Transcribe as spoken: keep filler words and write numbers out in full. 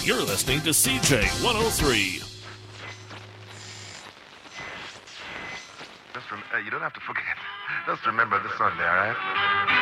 You're listening to C J one oh three. Just rem- uh, you don't have to forget. Just remember this Sunday, all right?